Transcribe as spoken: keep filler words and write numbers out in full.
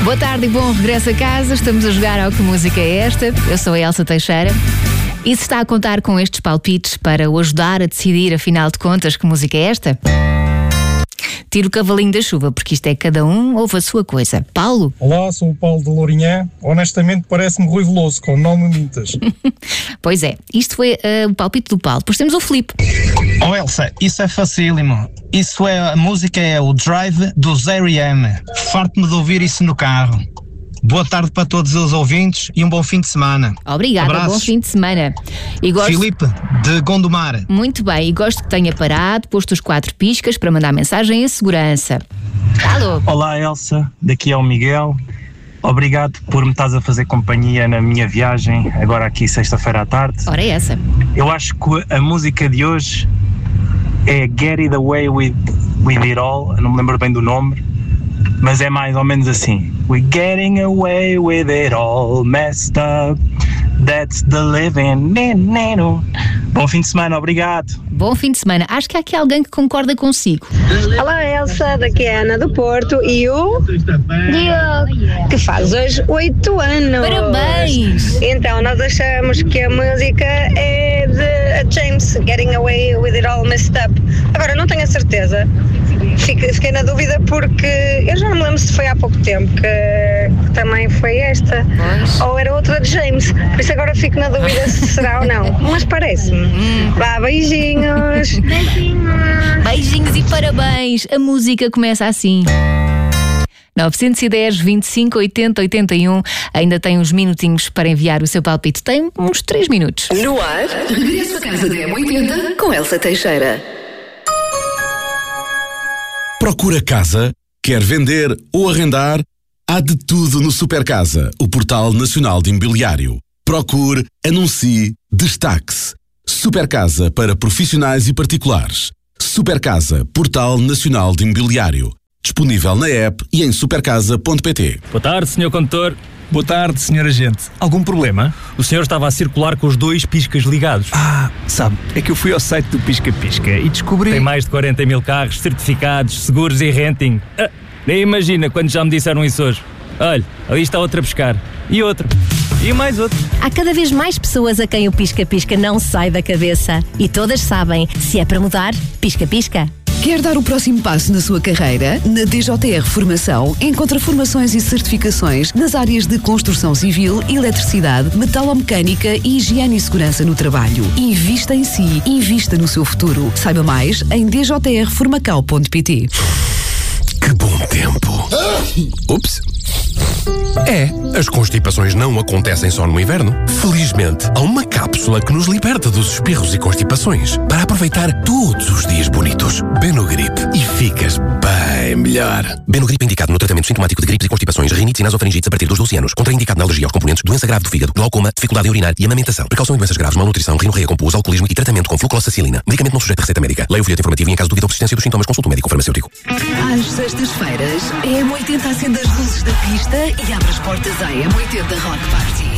Boa tarde e bom regresso a casa. Estamos a jogar ao Que Música é Esta? Eu sou a Elsa Teixeira. E se está a contar com estes palpites para o ajudar a decidir, afinal de contas, que música é esta? Tira o cavalinho da chuva, porque isto é cada um ouve a sua coisa. Paulo? Olá, sou o Paulo de Lourinhã. Honestamente parece-me Rui Veloso, com não me mintas. Pois é, isto foi uh, o palpite do Paulo. Depois temos o Filipe. Oh Elsa, isso é facílimo. Isso é, a música é o Drive do R E M. Farto-me de ouvir isso no carro. Boa tarde para todos os ouvintes e um bom fim de semana. Obrigada, Abraços. bom fim de semana. E gosto... Filipe, de Gondomar. Muito bem, e gosto que tenha parado, posto os quatro piscas para mandar mensagem em segurança. Alô? Olá Elsa, daqui é o Miguel. Obrigado por me estás a fazer companhia na minha viagem, agora aqui sexta-feira à tarde. Ora é essa. Eu acho que a música de hoje é Get It Away With, with It All, eu não me lembro bem do nome, mas é mais ou menos assim. We're getting away with it all, messed up, that's the living. Bom fim de semana, obrigado. Bom fim de semana. Acho que há aqui alguém que concorda consigo. Olá Elsa, daqui é a Ana do Porto e o Diogo, que faz hoje oito anos. Parabéns! Então nós achamos que a música é de James, Getting Away With It All Messed Up. Agora não tenho a certeza, Fiquei, fiquei na dúvida porque eu já não me lembro se foi há pouco tempo que, que também foi esta, pois. Ou era outra de James, por isso agora fico na dúvida se será ou não, mas parece-me. Hum. Vá, beijinhos! Beijinhos! Beijinhos e parabéns! A música começa assim. nove um zero, vinte e cinco, oitenta, oitenta e um. Ainda tem uns minutinhos para enviar o seu palpite. Tem uns três minutos. No ar, regresso a casa da M oitenta com Elsa Teixeira. Procura casa? Quer vender ou arrendar? Há de tudo no Supercasa, o portal nacional de imobiliário. Procure, anuncie, destaque-se. Supercasa para profissionais e particulares. Supercasa, portal nacional de imobiliário. Disponível na app e em supercasa ponto pt. Boa tarde, senhor condutor. Boa tarde, senhor agente. Algum problema? O senhor estava a circular com os dois piscas ligados. Ah, sabe, é que eu fui ao site do Pisca Pisca e descobri... Tem mais de quarenta mil carros certificados, seguros e renting. Ah, nem imagina quando já me disseram isso hoje. Olha, ali está outra a pescar. E outra. E mais outra. Há cada vez mais pessoas a quem o Pisca Pisca não sai da cabeça. E todas sabem, se é para mudar, Pisca Pisca. Quer dar o próximo passo na sua carreira? Na D J R Formação encontra formações e certificações nas áreas de construção civil, eletricidade, metalomecânica e higiene e segurança no trabalho. Invista em si, invista no seu futuro. Saiba mais em d j r formacau ponto p t. Que bom tempo! Ups! É, as constipações não acontecem só no inverno. Felizmente, há uma cápsula que nos liberta dos espirros e constipações para aproveitar todos os dias bonitos. Benogrip e ficas bem melhor. Benogrip é indicado no tratamento sintomático de gripes e constipações, rinites e nasofaringites a partir dos doze anos. Contraindicado na alergia aos componentes, doença grave do fígado, glaucoma, dificuldade em urinar e amamentação. Precaução em doenças graves, malnutrição, rinorreia com pus, alcoolismo e tratamento com flucloxacilina. Medicamento não sujeito a receita médica. Leia o folheto informativo e em caso de dúvida ou persistência dos sintomas, consulte o médico farmacêutico. Às sextas-feiras, a M oitenta acende as luzes da pista e abre as portas à M oitenta Rock Party.